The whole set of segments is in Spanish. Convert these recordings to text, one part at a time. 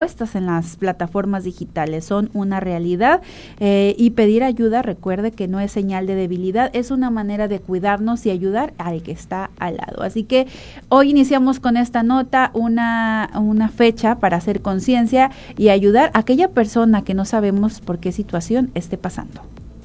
puestas en las plataformas digitales, son una realidad y pedir ayuda, recuerde que no es señal de debilidad, es una manera de cuidarnos y ayudar al que está al lado. Así que hoy iniciamos con esta nota una fecha para hacer conciencia y ayudar a aquella persona que no sabemos por qué situación esté pasando.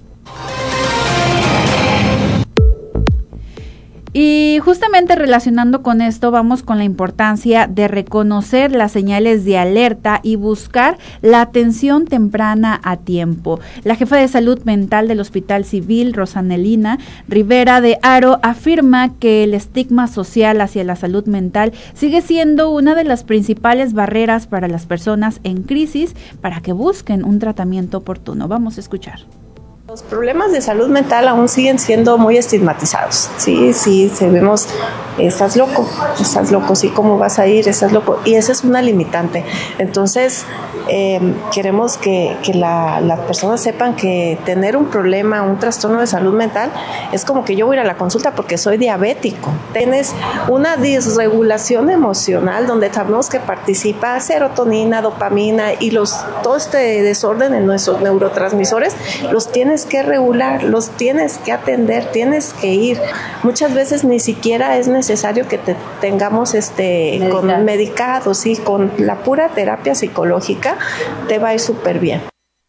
Y justamente relacionando con esto, vamos con la importancia de reconocer las señales de alerta y buscar la atención temprana a tiempo. La jefa de salud mental del Hospital Civil, Rosanelina Rivera de Haro, afirma que el estigma social hacia la salud mental sigue siendo una de las principales barreras para las personas en crisis para que busquen un tratamiento oportuno. Vamos a escuchar. Los problemas de salud mental aún siguen siendo muy estigmatizados. Sí, vemos, estás loco, sí, ¿cómo vas a ir? Estás loco. Y esa es una limitante. Entonces, queremos que las personas sepan que tener un problema, un trastorno de salud mental, es como que yo voy a ir a la consulta porque soy diabético. Tienes una disregulación emocional donde sabemos que participa serotonina, dopamina y todo este desorden en nuestros neurotransmisores, los tienes que regular, los tienes que atender, tienes que ir. Muchas veces ni siquiera es necesario que te tengamos con medicados, sí, con la pura terapia psicológica te va a ir súper bien.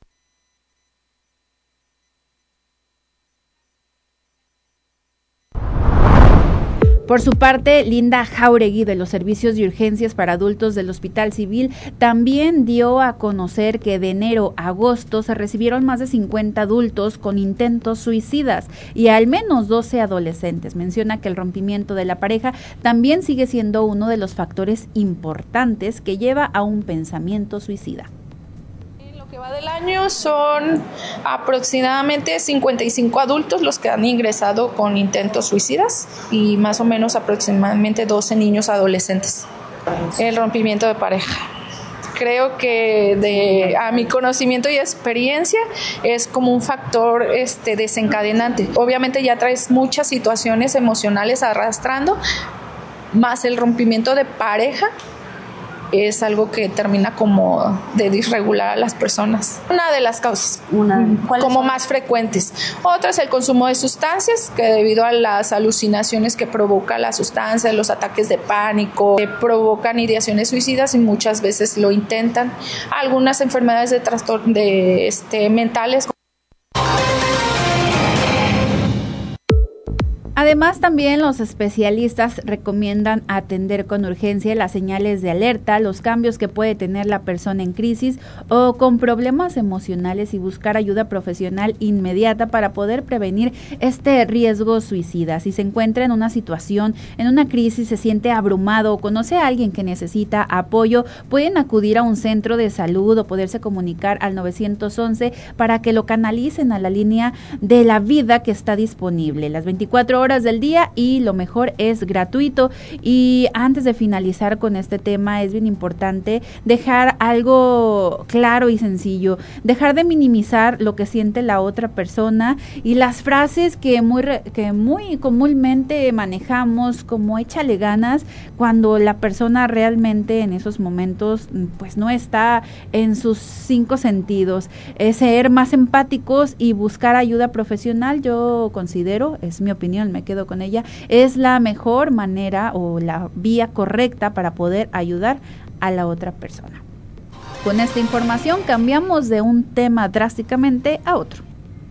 Por su parte, Linda Jauregui, de los servicios de urgencias para adultos del Hospital Civil, también dio a conocer que de enero a agosto se recibieron más de 50 adultos con intentos suicidas y al menos 12 adolescentes. Menciona que el rompimiento de la pareja también sigue siendo uno de los factores importantes que lleva a un pensamiento suicida. Que va del año son aproximadamente 55 adultos los que han ingresado con intentos suicidas y más o menos aproximadamente 12 niños adolescentes. El rompimiento de pareja. Creo que a mi conocimiento y experiencia es como un factor desencadenante. Obviamente ya traes muchas situaciones emocionales arrastrando, más el rompimiento de pareja es algo que termina como de disregular a las personas. Una de las causas como más frecuentes. Otra es el consumo de sustancias, que debido a las alucinaciones que provoca la sustancia, los ataques de pánico, provocan ideaciones suicidas y muchas veces lo intentan. Algunas enfermedades de trastorno mentales. Además, también los especialistas recomiendan atender con urgencia las señales de alerta, los cambios que puede tener la persona en crisis o con problemas emocionales y buscar ayuda profesional inmediata para poder prevenir este riesgo suicida. Si se encuentra en una situación, en una crisis, se siente abrumado o conoce a alguien que necesita apoyo, pueden acudir a un centro de salud o poderse comunicar al 911 para que lo canalicen a la línea de la vida que está disponible las 24 horas del día y lo mejor es gratuito. Y antes de finalizar con este tema es bien importante dejar algo claro y sencillo, dejar de minimizar lo que siente la otra persona y las frases que muy comúnmente manejamos como échale ganas cuando la persona realmente en esos momentos pues no está en sus 5 sentidos. Ser más empáticos y buscar ayuda profesional, yo considero, es mi opinión, me quedo con ella, es la mejor manera o la vía correcta para poder ayudar a la otra persona. Con esta información cambiamos de un tema drásticamente a otro.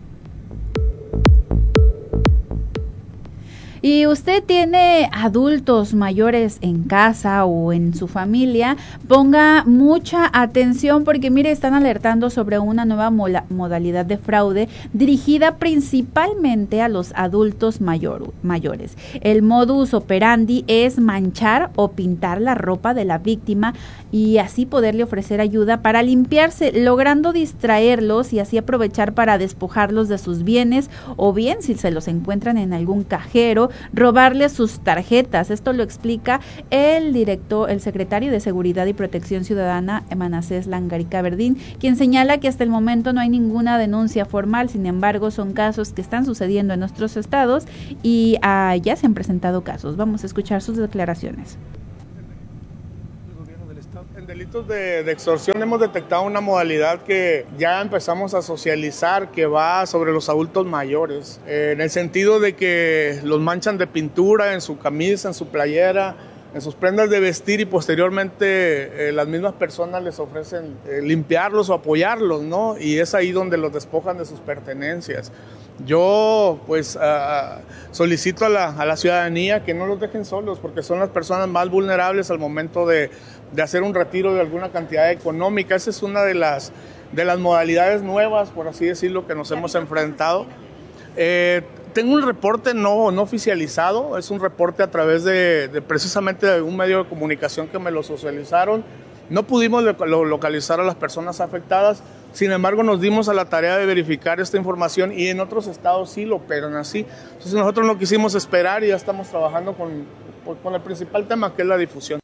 Y usted tiene adultos mayores en casa o en su familia, ponga mucha atención porque mire, están alertando sobre una nueva modalidad de fraude dirigida principalmente a los adultos mayores. El modus operandi es manchar o pintar la ropa de la víctima y así poderle ofrecer ayuda para limpiarse, logrando distraerlos y así aprovechar para despojarlos de sus bienes o bien si se los encuentran en algún cajero, robarles sus tarjetas. Esto lo explica el secretario de Seguridad y Protección Ciudadana, Manasés Langarica Verdín, quien señala que hasta el momento no hay ninguna denuncia formal, sin embargo son casos que están sucediendo en nuestros estados y ya se han presentado casos. Vamos a escuchar sus declaraciones. El delitos de extorsión hemos detectado una modalidad que ya empezamos a socializar, que va sobre los adultos mayores, en el sentido de que los manchan de pintura en su camisa, en su playera, en sus prendas de vestir, y posteriormente las mismas personas les ofrecen limpiarlos o apoyarlos, ¿no? Y es ahí donde los despojan de sus pertenencias. Yo pues solicito a la ciudadanía que no los dejen solos, porque son las personas más vulnerables al momento de hacer un retiro de alguna cantidad económica. Esa es una de las modalidades nuevas, por así decirlo, que nos hemos enfrentado. Tengo un reporte no oficializado, es un reporte a través de precisamente de un medio de comunicación que me lo socializaron. No pudimos localizar a las personas afectadas, sin embargo nos dimos a la tarea de verificar esta información, y en otros estados sí lo operan así. Entonces nosotros no quisimos esperar y ya estamos trabajando con el principal tema, que es la difusión.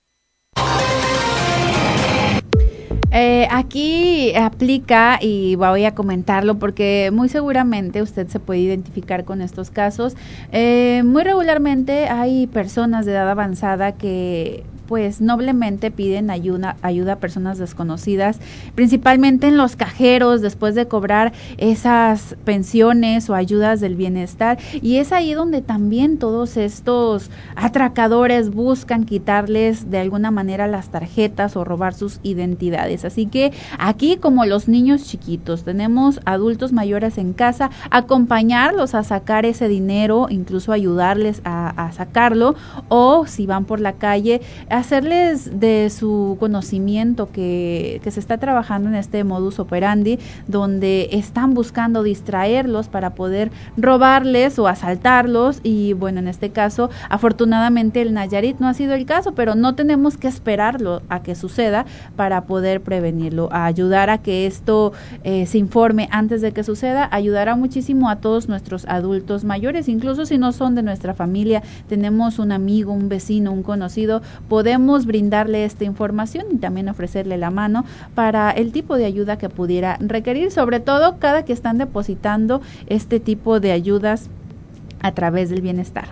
Aquí aplica, y voy a comentarlo porque muy seguramente usted se puede identificar con estos casos. Muy regularmente hay personas de edad avanzada que pues noblemente piden ayuda a personas desconocidas, principalmente en los cajeros, después de cobrar esas pensiones o ayudas del bienestar, y es ahí donde también todos estos atracadores buscan quitarles de alguna manera las tarjetas o robar sus identidades. Así que aquí, como los niños chiquitos, tenemos adultos mayores en casa, acompañarlos a sacar ese dinero, incluso ayudarles a sacarlo, o si van por la calle, hacerles de su conocimiento que se está trabajando en este modus operandi, donde están buscando distraerlos para poder robarles o asaltarlos. Y bueno, en este caso, afortunadamente el Nayarit no ha sido el caso, pero no tenemos que esperarlo a que suceda para poder prevenirlo. A ayudar a que esto se informe antes de que suceda ayudará muchísimo a todos nuestros adultos mayores, incluso si no son de nuestra familia, tenemos un amigo, un vecino, un conocido, podemos brindarle esta información y también ofrecerle la mano para el tipo de ayuda que pudiera requerir, sobre todo cada que están depositando este tipo de ayudas a través del bienestar.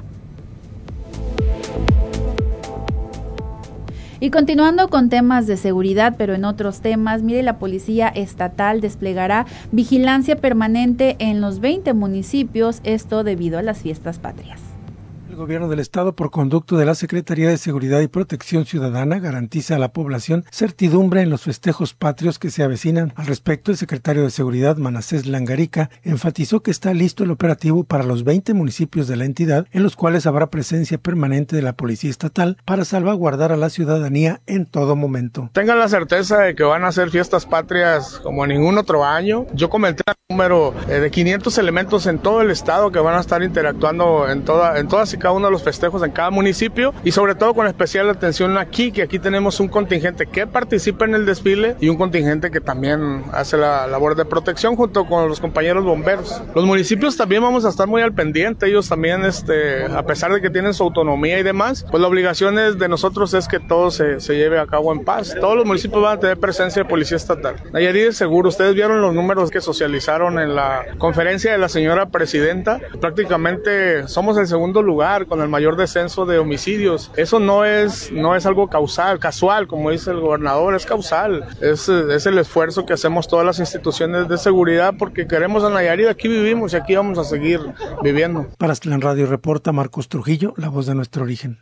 Y continuando con temas de seguridad, pero en otros temas, mire, la Policía Estatal desplegará vigilancia permanente en los 20 municipios, esto debido a las fiestas patrias. El Gobierno del Estado, por conducto de la Secretaría de Seguridad y Protección Ciudadana, garantiza a la población certidumbre en los festejos patrios que se avecinan. Al respecto, el secretario de Seguridad, Manasés Langarica, enfatizó que está listo el operativo para los 20 municipios de la entidad, en los cuales habrá presencia permanente de la Policía Estatal para salvaguardar a la ciudadanía en todo momento. Tengan la certeza de que van a ser fiestas patrias como ningún otro año. Yo comenté el número de 500 elementos en todo el estado que van a estar interactuando en todas y cada uno de los festejos en cada municipio, y sobre todo con especial atención aquí, que aquí tenemos un contingente que participa en el desfile y un contingente que también hace la labor de protección junto con los compañeros bomberos. Los municipios también vamos a estar muy al pendiente, ellos también, a pesar de que tienen su autonomía y demás, pues la obligación de nosotros es que todo se lleve a cabo en paz. Todos los municipios van a tener presencia de Policía Estatal. Nayarit es seguro, ustedes vieron los números que socializaron en la conferencia de la señora presidenta, prácticamente somos el segundo lugar con el mayor descenso de homicidios. Eso no es algo casual, como dice el gobernador, es causal. Es el esfuerzo que hacemos todas las instituciones de seguridad, porque queremos a Nayarit, aquí vivimos y aquí vamos a seguir viviendo. Para Aztlán Radio reporta Marcos Trujillo, la voz de nuestro origen.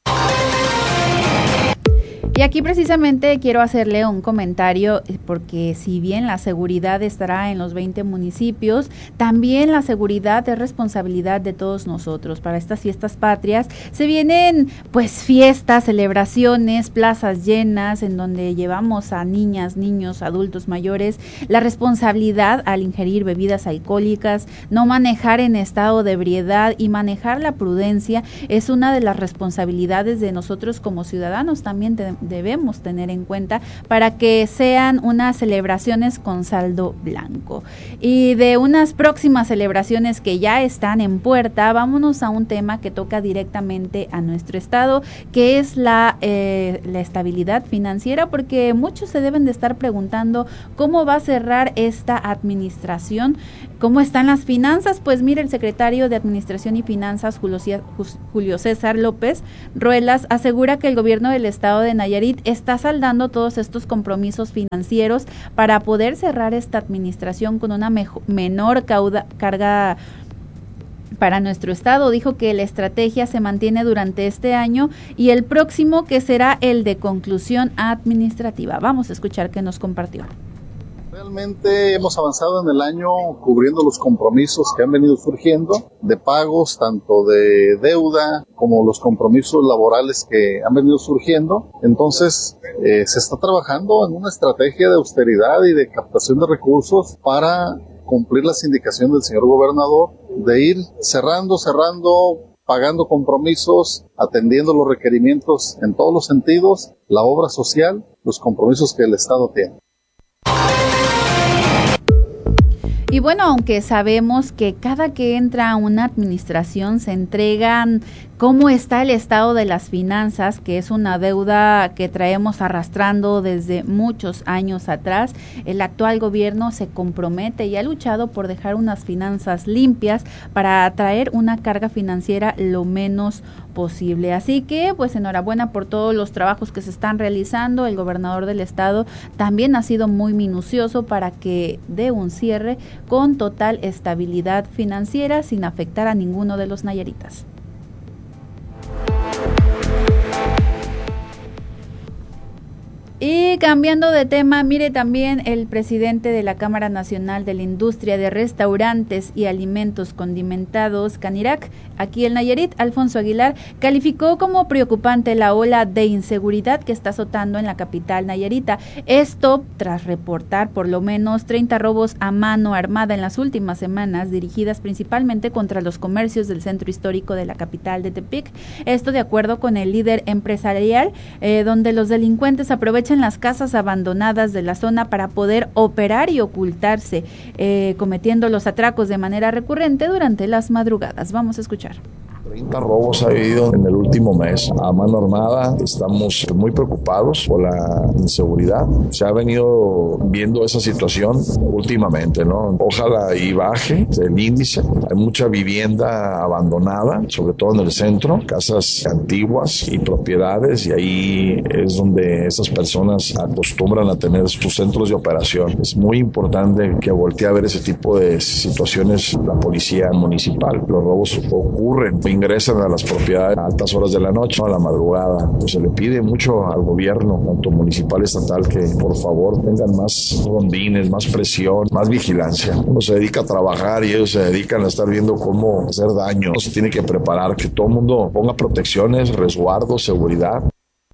Y aquí precisamente quiero hacerle un comentario, porque si bien la seguridad estará en los 20 municipios, también la seguridad es responsabilidad de todos nosotros. Para estas fiestas patrias se vienen pues fiestas, celebraciones, plazas llenas en donde llevamos a niñas, niños, adultos mayores. La responsabilidad al ingerir bebidas alcohólicas, no manejar en estado de ebriedad y manejar la prudencia es una de las responsabilidades de nosotros como ciudadanos. También debemos tener en cuenta para que sean unas celebraciones con saldo blanco. Y de unas próximas celebraciones que ya están en puerta, vámonos a un tema que toca directamente a nuestro estado, que es la estabilidad financiera, porque muchos se deben de estar preguntando cómo va a cerrar esta administración, cómo están las finanzas. Pues mire, el secretario de Administración y Finanzas, Julio César López Ruelas, asegura que el gobierno del estado de Nayarit está saldando todos estos compromisos financieros para poder cerrar esta administración con una menor carga para nuestro estado. Dijo que la estrategia se mantiene durante este año y el próximo, que será el de conclusión administrativa. Vamos a escuchar qué nos compartió. Realmente hemos avanzado en el año cubriendo los compromisos que han venido surgiendo de pagos, tanto de deuda como los compromisos laborales que han venido surgiendo. Entonces se está trabajando en una estrategia de austeridad y de captación de recursos para cumplir las indicaciones del señor gobernador de ir cerrando, pagando compromisos, atendiendo los requerimientos en todos los sentidos, la obra social, los compromisos que el Estado tiene. Y bueno, aunque sabemos que cada que entra a una administración se entregan cómo está el estado de las finanzas, que es una deuda que traemos arrastrando desde muchos años atrás, el actual gobierno se compromete y ha luchado por dejar unas finanzas limpias para atraer una carga financiera lo menos posible. Así que, pues enhorabuena por todos los trabajos que se están realizando. El gobernador del estado también ha sido muy minucioso para que dé un cierre con total estabilidad financiera sin afectar a ninguno de los nayaritas. Y cambiando de tema, mire, también el presidente de la Cámara Nacional de la Industria de Restaurantes y Alimentos Condimentados, Canirac, aquí en Nayarit, Alfonso Aguilar, calificó como preocupante la ola de inseguridad que está azotando en la capital nayarita. Esto tras reportar por lo menos 30 robos a mano armada en las últimas semanas, dirigidas principalmente contra los comercios del centro histórico de la capital de Tepic. Esto de acuerdo con el líder empresarial, donde los delincuentes aprovechan las casas abandonadas de la zona para poder operar y ocultarse, cometiendo los atracos de manera recurrente durante las madrugadas. Vamos a escuchar. 30 robos ha habido en el último mes a mano armada. Estamos muy preocupados por la inseguridad. Se ha venido viendo esa situación últimamente, ¿no? Ojalá y baje el índice. Hay mucha vivienda abandonada, sobre todo en el centro, casas antiguas y propiedades, y ahí es donde esas personas acostumbran a tener sus centros de operación. Es muy importante que voltee a ver ese tipo de situaciones la policía municipal. Los robos ocurren, ingresan a las propiedades a altas horas de la noche, a la madrugada. Pues se le pide mucho al gobierno, tanto municipal y estatal, que por favor tengan más rondines, más presión, más vigilancia. Uno se dedica a trabajar y ellos se dedican a estar viendo cómo hacer daño. Uno se tiene que preparar, que todo el mundo ponga protecciones, resguardos, seguridad.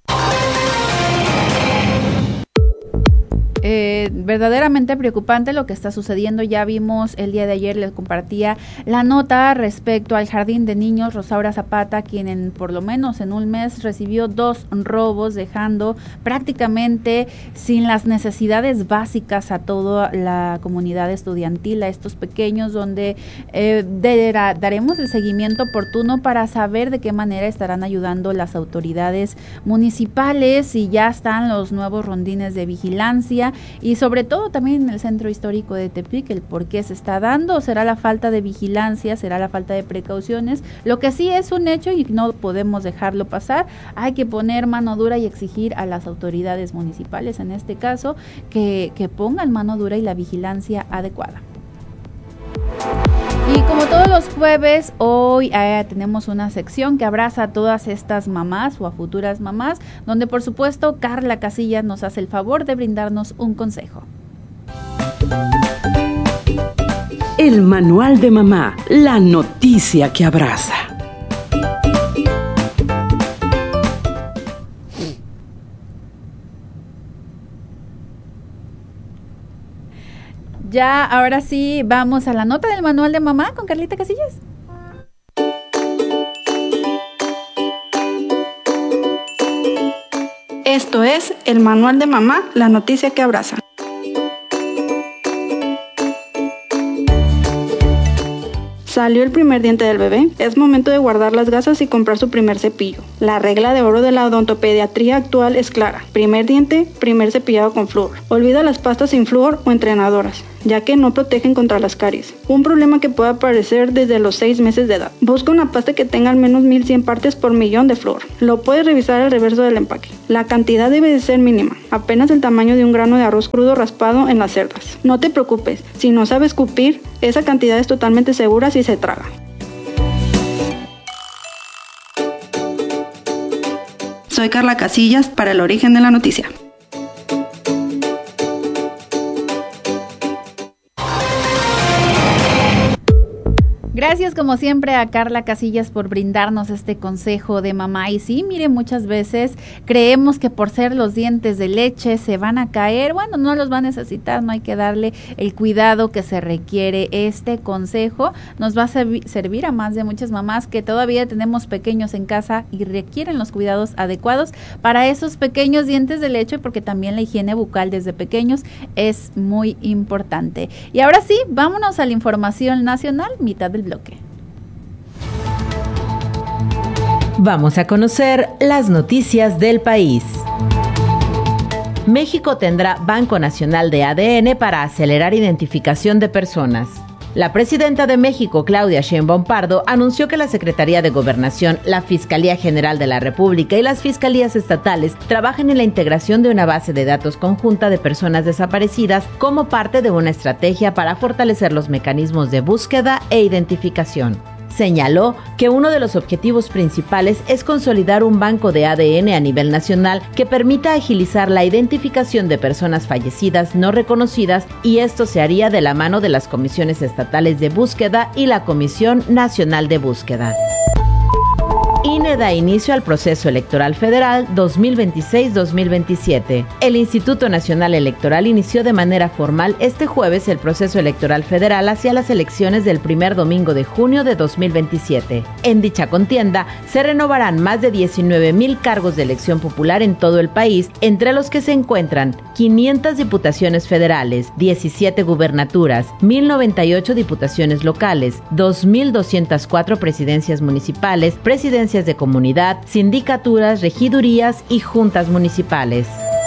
Verdaderamente preocupante lo que está sucediendo. Ya vimos el día de ayer, les compartía la nota respecto al jardín de niños Rosaura Zapata, quien por lo menos en un mes recibió 2 robos, dejando prácticamente sin las necesidades básicas a toda la comunidad estudiantil, a estos pequeños, donde daremos el seguimiento oportuno para saber de qué manera estarán ayudando las autoridades municipales, y ya están los nuevos rondines de vigilancia, y sobre todo también en el centro histórico de Tepic. El por qué se está dando, será la falta de vigilancia, será la falta de precauciones. Lo que sí es un hecho y no podemos dejarlo pasar, hay que poner mano dura y exigir a las autoridades municipales, en este caso, que pongan mano dura y la vigilancia adecuada. Y como todos los jueves, hoy tenemos una sección que abraza a todas estas mamás o a futuras mamás, donde por supuesto Carla Casillas nos hace el favor de brindarnos un consejo. El manual de mamá, la noticia que abraza. Ya, ahora sí, vamos a la nota del manual de mamá con Carlita Casillas. Esto es el manual de mamá, la noticia que abraza. Salió el primer diente del bebé. Es momento de guardar las gasas y comprar su primer cepillo. La regla de oro de la odontopediatría actual es clara. Primer diente, primer cepillado con flúor. Olvida las pastas sin flúor o entrenadoras. ya que no protegen contra las caries, un problema que puede aparecer desde los 6 meses de edad. Busca una pasta que tenga al menos 1100 partes por millón de flúor. Lo puedes revisar al reverso del empaque. La cantidad debe de ser mínima, apenas el tamaño de un grano de arroz crudo raspado en las cerdas. No te preocupes, si no sabes escupir, esa cantidad es totalmente segura si se traga. Soy Carla Casillas para El Origen de la Noticia. Gracias como siempre a Carla Casillas por brindarnos este consejo de mamá. Y sí, mire, muchas veces creemos que por ser los dientes de leche se van a caer. Bueno, no los va a necesitar, no hay que darle el cuidado que se requiere. Este consejo nos va a servir a más de muchas mamás que todavía tenemos pequeños en casa y requieren los cuidados adecuados para esos pequeños dientes de leche, porque también la higiene bucal desde pequeños es muy importante. Y ahora sí, vámonos a la información nacional, mitad del bloque. Vamos a conocer las noticias del país. México tendrá Banco Nacional de ADN para acelerar identificación de personas. La presidenta de México, Claudia Sheinbaum Pardo, anunció que la Secretaría de Gobernación, la Fiscalía General de la República y las Fiscalías Estatales trabajan en la integración de una base de datos conjunta de personas desaparecidas como parte de una estrategia para fortalecer los mecanismos de búsqueda e identificación. Señaló que uno de los objetivos principales es consolidar un banco de ADN a nivel nacional que permita agilizar la identificación de personas fallecidas no reconocidas, y esto se haría de la mano de las comisiones estatales de búsqueda y la Comisión Nacional de Búsqueda. INE da inicio al proceso electoral federal 2026-2027. El Instituto Nacional Electoral inició de manera formal este jueves el proceso electoral federal hacia las elecciones del primer domingo de junio de 2027. En dicha contienda se renovarán más de 19,000 cargos de elección popular en todo el país, entre los que se encuentran 500 diputaciones federales, 17 gubernaturas, 1,098 diputaciones locales, 2,204 presidencias municipales, presidencias de comunidad, sindicaturas, regidurías y juntas municipales.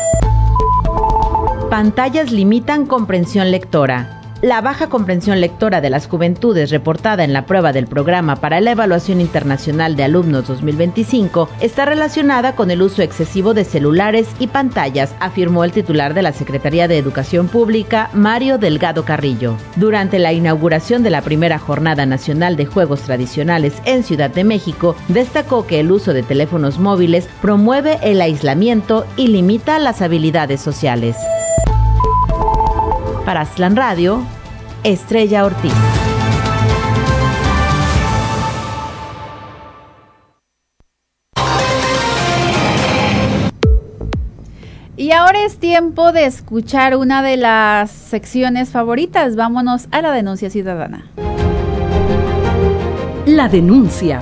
Pantallas limitan comprensión lectora. La baja comprensión lectora de las juventudes reportada en la prueba del Programa para la Evaluación Internacional de Alumnos 2025 está relacionada con el uso excesivo de celulares y pantallas, afirmó el titular de la Secretaría de Educación Pública, Mario Delgado Carrillo. Durante la inauguración de la primera Jornada Nacional de Juegos Tradicionales en Ciudad de México, destacó que el uso de teléfonos móviles promueve el aislamiento y limita las habilidades sociales. Para Aztlán Radio, Estrella Ortiz. Y ahora es tiempo de escuchar una de las secciones favoritas. Vámonos a la denuncia ciudadana. La denuncia.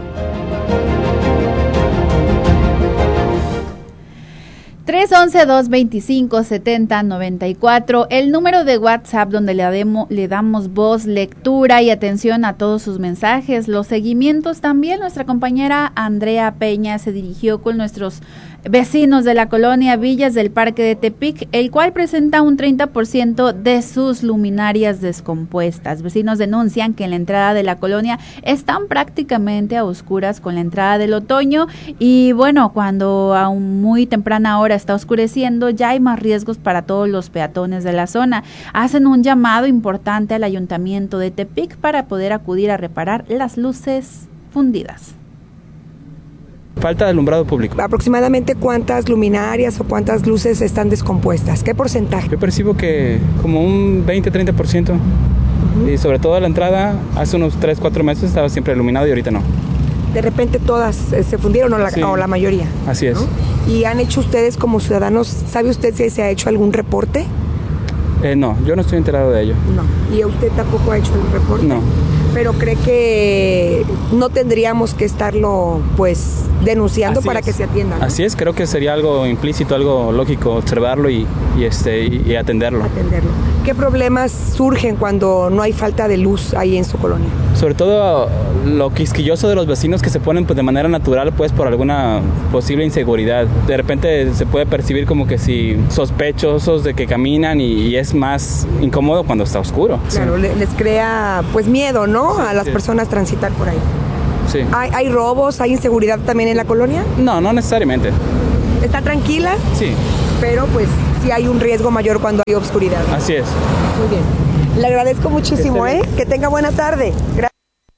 311-225-7094, el número de WhatsApp donde le damos voz, lectura y atención a todos sus mensajes, los seguimientos también. Nuestra compañera Andrea Peña se dirigió con nuestros vecinos de la colonia Villas del Parque de Tepic, el cual presenta un 30% de sus luminarias descompuestas. Vecinos denuncian que en la entrada de la colonia están prácticamente a oscuras con la entrada del otoño, y bueno, cuando a muy temprana hora está oscureciendo, ya hay más riesgos para todos los peatones de la zona. Hacen un llamado importante al Ayuntamiento de Tepic para poder acudir a reparar las luces fundidas. Falta de alumbrado público. ¿Aproximadamente cuántas luminarias o cuántas luces están descompuestas? ¿Qué porcentaje? Yo percibo que como un 20-30%. Y sobre todo la entrada, hace unos 3-4 meses estaba siempre iluminado y ahorita no. ¿De repente todas se fundieron o la mayoría? Así es. ¿No? ¿Y han hecho ustedes como ciudadanos, sabe usted si se ha hecho algún reporte? No, yo no estoy enterado de ello. No. ¿Y usted tampoco ha hecho el reporte? No. Pero cree que no tendríamos que estarlo pues denunciando para que se atiendan, ¿no? Así es, creo que sería algo implícito, algo lógico, observarlo y atenderlo. ¿Qué problemas surgen cuando no hay falta de luz ahí en su colonia? Sobre todo lo quisquilloso de los vecinos que se ponen pues, de manera natural pues por alguna posible inseguridad. De repente se puede percibir como que si sospechosos de que caminan y es más incómodo cuando está oscuro. Claro, sí. Les crea pues miedo, ¿no? Sí, a las personas transitar por ahí. Sí. ¿Hay robos, hay inseguridad también en la colonia? No necesariamente. ¿Está tranquila? Sí. Pero pues sí hay un riesgo mayor cuando hay oscuridad, ¿no? Así es. Muy bien. Le agradezco muchísimo, que tenga buena tarde. Gracias.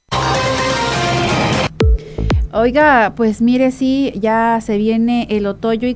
Oiga, pues mire, sí, ya se viene el otoño y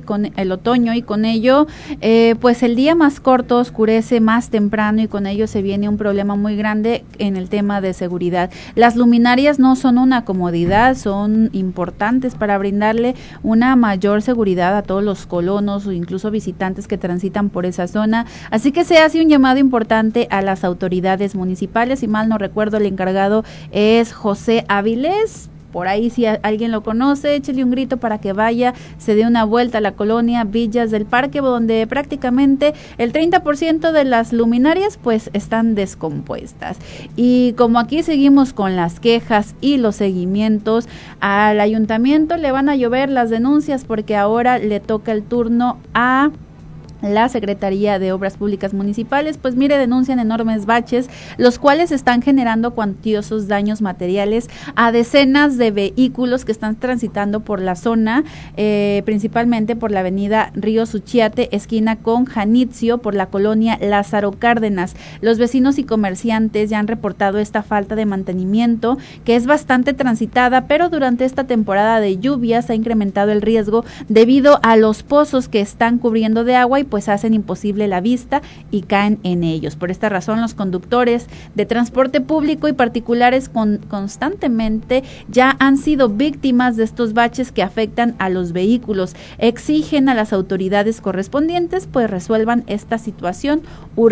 con ello, pues el día más corto oscurece más temprano y con ello se viene un problema muy grande en el tema de seguridad. Las luminarias no son una comodidad, son importantes para brindarle una mayor seguridad a todos los colonos o incluso visitantes que transitan por esa zona. Así que se hace un llamado importante a las autoridades municipales. Si mal no recuerdo, el encargado es José Áviles. Por ahí, si alguien lo conoce, échele un grito para que vaya, se dé una vuelta a la colonia Villas del Parque, donde prácticamente el 30% de las luminarias pues están descompuestas. Y como aquí seguimos con las quejas y los seguimientos, al ayuntamiento le van a llover las denuncias porque ahora le toca el turno a la Secretaría de Obras Públicas Municipales. Pues mire, denuncian enormes baches, los cuales están generando cuantiosos daños materiales a decenas de vehículos que están transitando por la zona, principalmente por la avenida Río Suchiate, esquina con Janitzio, por la colonia Lázaro Cárdenas. Los vecinos y comerciantes ya han reportado esta falta de mantenimiento, que es bastante transitada, pero durante esta temporada de lluvias ha incrementado el riesgo debido a los pozos que están cubriendo de agua y pues hacen imposible la vista y caen en ellos. Por esta razón, los conductores de transporte público y particulares constantemente ya han sido víctimas de estos baches que afectan a los vehículos. Exigen a las autoridades correspondientes pues resuelvan esta situación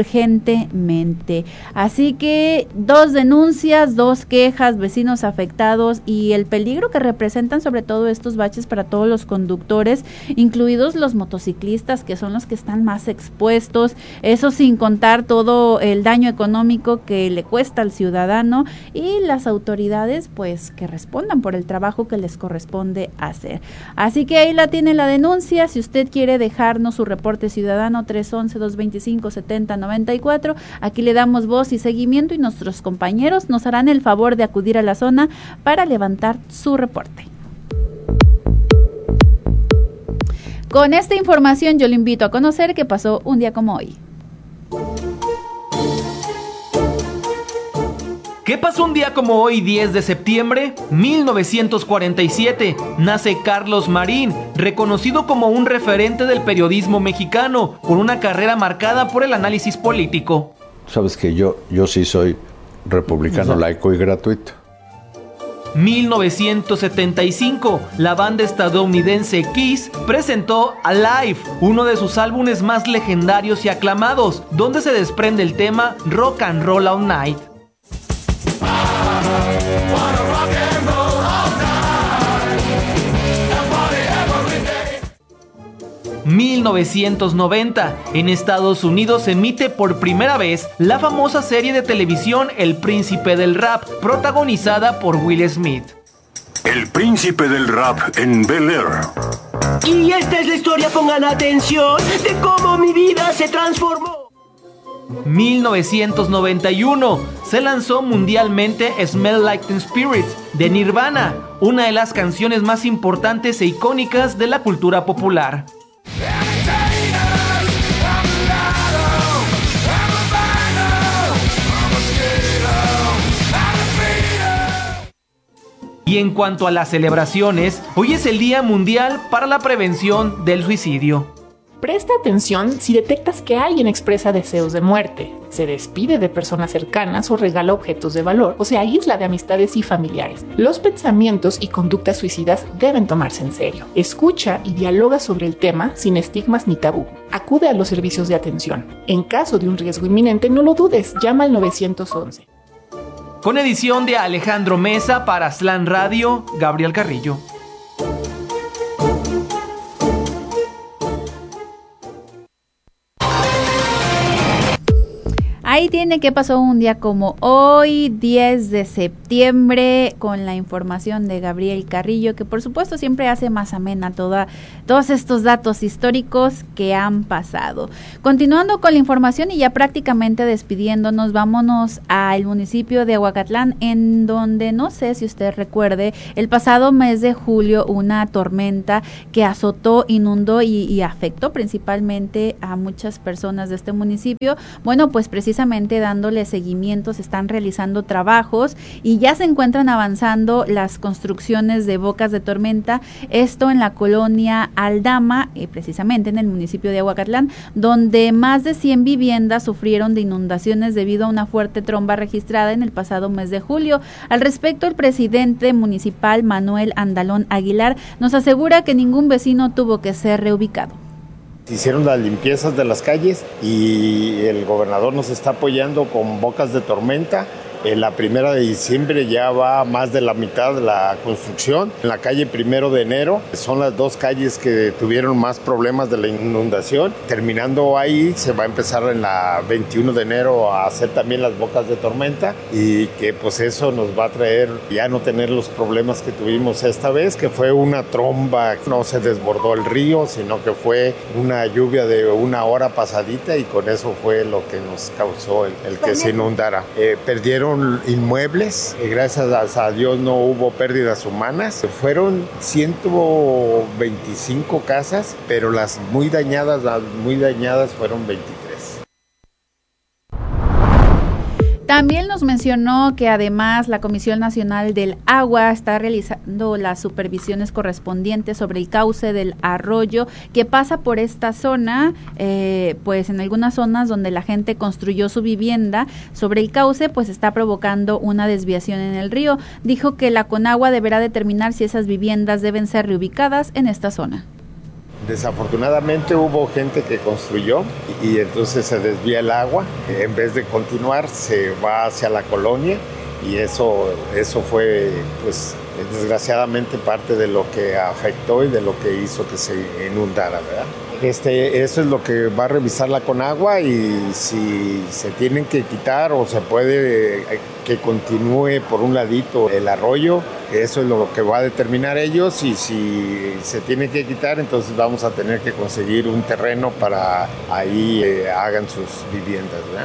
urgentemente. Así que 2 denuncias, 2 quejas, vecinos afectados y el peligro que representan sobre todo estos baches para todos los conductores, incluidos los motociclistas, que son los que están más expuestos, eso sin contar todo el daño económico que le cuesta al ciudadano, y las autoridades pues que respondan por el trabajo que les corresponde hacer. Así que ahí la tiene la denuncia. Si usted quiere dejarnos su reporte ciudadano, 311-225-7094, aquí le damos voz y seguimiento y nuestros compañeros nos harán el favor de acudir a la zona para levantar su reporte. Con esta información yo le invito a conocer qué pasó un día como hoy. ¿Qué pasó un día como hoy, 10 de septiembre? 1947, nace Carlos Marín, reconocido como un referente del periodismo mexicano, con una carrera marcada por el análisis político. Sabes que yo sí soy republicano, laico y gratuito. 1975, la banda estadounidense Kiss presentó Alive, uno de sus álbumes más legendarios y aclamados, donde se desprende el tema Rock and Roll All Night. 1990, en Estados Unidos se emite por primera vez la famosa serie de televisión El Príncipe del Rap, protagonizada por Will Smith. El Príncipe del Rap en Bel-Air. Y esta es la historia, pongan atención, de cómo mi vida se transformó. 1991, se lanzó mundialmente Smell Like Teen Spirit de Nirvana, una de las canciones más importantes e icónicas de la cultura popular. Y en cuanto a las celebraciones, hoy es el Día Mundial para la Prevención del Suicidio. Presta atención si detectas que alguien expresa deseos de muerte, se despide de personas cercanas o regala objetos de valor, o se aísla de amistades y familiares. Los pensamientos y conductas suicidas deben tomarse en serio. Escucha y dialoga sobre el tema sin estigmas ni tabú. Acude a los servicios de atención. En caso de un riesgo inminente, no lo dudes, llama al 911. Con edición de Alejandro Mesa para Slam Radio, Gabriel Carrillo. Ahí tiene qué pasó un día como hoy, 10 de septiembre, con la información de Gabriel Carrillo, que por supuesto siempre hace más amena todos estos datos históricos que han pasado. Continuando con la información y ya prácticamente despidiéndonos, vámonos al municipio de Ahuacatlán, en donde, no sé si usted recuerde, el pasado mes de julio una tormenta que azotó, inundó y afectó principalmente a muchas personas de este municipio. Bueno, pues precisamente dándole seguimiento, se están realizando trabajos y ya se encuentran avanzando las construcciones de bocas de tormenta, esto en la colonia Aldama, precisamente en el municipio de Ahuacatlán, donde más de 100 viviendas sufrieron de inundaciones debido a una fuerte tromba registrada en el pasado mes de julio. Al respecto, el presidente municipal, Manuel Andalón Aguilar, nos asegura que ningún vecino tuvo que ser reubicado. Hicieron las limpiezas de las calles y el gobernador nos está apoyando con bocas de tormenta. En la 1 de diciembre ya va más de la mitad de la construcción. En la calle 1 de enero son las dos calles que tuvieron más problemas de la inundación. Terminando ahí, se va a empezar en la 21 de enero a hacer también las bocas de tormenta y que pues eso nos va a traer ya no tener los problemas que tuvimos esta vez, que fue una tromba, no se desbordó el río, sino que fue una lluvia de una hora pasadita y con eso fue lo que nos causó el que se inundara. Perdieron inmuebles, gracias a Dios no hubo pérdidas humanas, fueron 125 casas, pero las muy dañadas fueron 23. También nos mencionó que además la Comisión Nacional del Agua está realizando las supervisiones correspondientes sobre el cauce del arroyo que pasa por esta zona, pues en algunas zonas donde la gente construyó su vivienda sobre el cauce, pues está provocando una desviación en el río. Dijo que la Conagua deberá determinar si esas viviendas deben ser reubicadas en esta zona. Desafortunadamente hubo gente que construyó y entonces se desvía el agua, en vez de continuar se va hacia la colonia y eso fue pues desgraciadamente parte de lo que afectó y de lo que hizo que se inundara, ¿verdad? Eso es lo que va a revisar la Conagua y si se tienen que quitar o se puede que continúe por un ladito el arroyo, eso es lo que va a determinar ellos y si se tiene que quitar entonces vamos a tener que conseguir un terreno para ahí hagan sus viviendas, ¿verdad?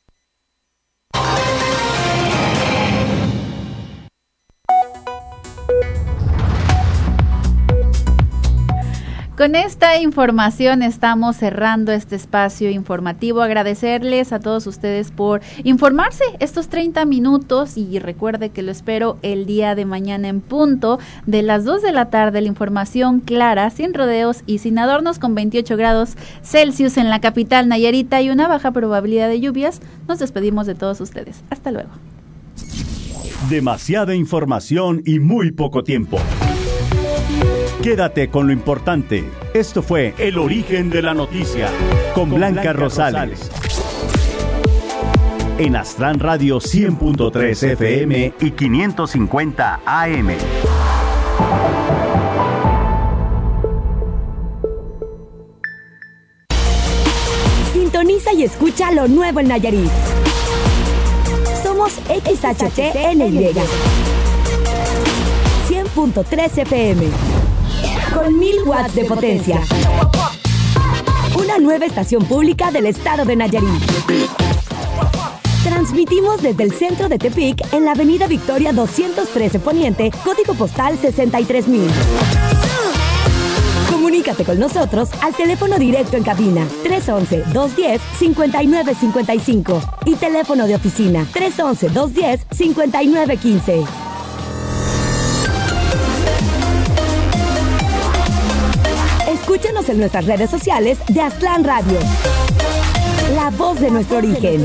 Con esta información estamos cerrando este espacio informativo. Agradecerles a todos ustedes por informarse estos 30 minutos y recuerde que lo espero el día de mañana en punto de las 2 de la tarde. La información clara, sin rodeos y sin adornos, con 28 grados Celsius en la capital Nayarita y una baja probabilidad de lluvias. Nos despedimos de todos ustedes. Hasta luego. Demasiada información y muy poco tiempo. Quédate con lo importante. Esto fue El Origen de la Noticia con Blanca Rosales. En Astran Radio 100.3 FM y 550 AM. Sintoniza y escucha lo nuevo en Nayarit. Somos XHTNY 100.3 FM. Con 1000 watts de potencia. Una nueva estación pública del estado de Nayarit. Transmitimos desde el centro de Tepic en la avenida Victoria 213 Poniente, código postal 63000. Comunícate con nosotros al teléfono directo en cabina 311-210-5955 y teléfono de oficina 311-210-5915. Escúchanos en nuestras redes sociales de Astran Radio. La voz de nuestro origen.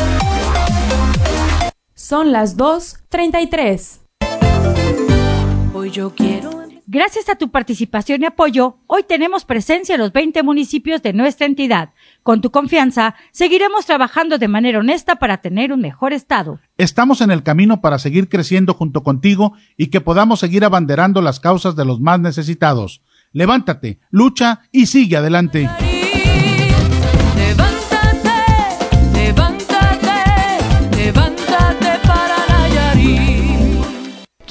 Son las 2:33. Hoy yo quiero... Gracias a tu participación y apoyo, hoy tenemos presencia en los 20 municipios de nuestra entidad. Con tu confianza, seguiremos trabajando de manera honesta para tener un mejor estado. Estamos en el camino para seguir creciendo junto contigo y que podamos seguir abanderando las causas de los más necesitados. Levántate, lucha y sigue adelante. Levántate, levántate.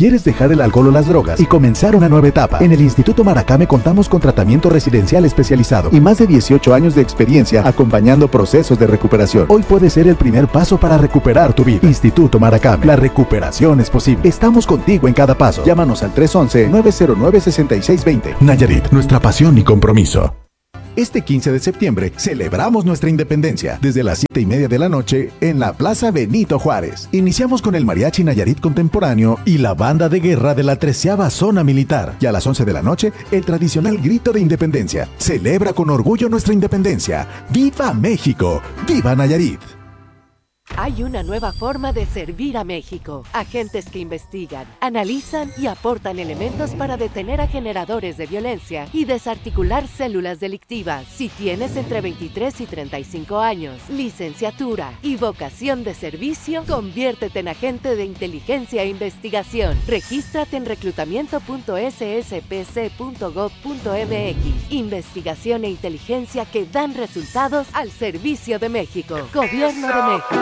¿Quieres dejar el alcohol o las drogas y comenzar una nueva etapa? En el Instituto Maracame contamos con tratamiento residencial especializado y más de 18 años de experiencia acompañando procesos de recuperación. Hoy puede ser el primer paso para recuperar tu vida. Instituto Maracame, la recuperación es posible. Estamos contigo en cada paso. Llámanos al 311-909-6620. Nayarit, nuestra pasión y compromiso. Este 15 de septiembre celebramos nuestra independencia desde las 7:30 de la noche en la Plaza Benito Juárez. Iniciamos con el Mariachi Nayarit Contemporáneo y la banda de guerra de la 13ª Zona Militar. Y a las 11 de la noche, el tradicional grito de independencia. Celebra con orgullo nuestra independencia. ¡Viva México! ¡Viva Nayarit! Hay una nueva forma de servir a México. Agentes que investigan, analizan y aportan elementos para detener a generadores de violencia y desarticular células delictivas. Si tienes entre 23 y 35 años, licenciatura y vocación de servicio, conviértete en agente de inteligencia e investigación. Regístrate en reclutamiento.sspc.gov.mx. Investigación e inteligencia que dan resultados al servicio de México. Gobierno de México.